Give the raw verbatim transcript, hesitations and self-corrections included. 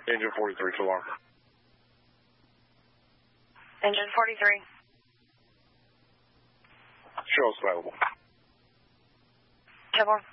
Engine forty-three to alarm. Engine forty-three. Show us available. Airborne.